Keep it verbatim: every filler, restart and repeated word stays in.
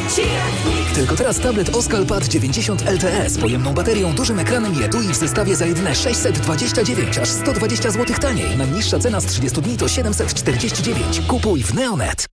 ci jak nikt. Tylko teraz tablet Oskal Pad dziewięćdziesiąt L T E z pojemną baterią, dużym ekranem i etui w zestawie za jedyne sześćset dwadzieścia dziewięć, aż sto dwadzieścia złotych taniej. Najniższa cena z trzydziestu dni to siedemset czterdzieści dziewięć. Kupuj w Neonet.